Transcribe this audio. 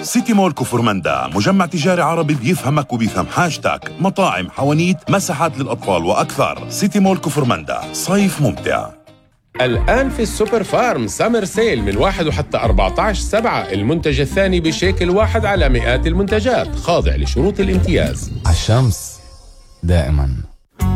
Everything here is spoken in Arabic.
سيتي مول كفر مندى، مجمع تجاري عربي بيفهمك وبيفهم حاجتك، مطاعم، حوانيت، مساحات للأطفال وأكثر. سيتي مول كفر مندى، صيف ممتع. الآن في السوبر فارم سامر سيل من 1 وحتى 14/7، المنتج الثاني بشيكل واحد على مئات المنتجات، خاضع لشروط الامتياز. عالشمس دائما.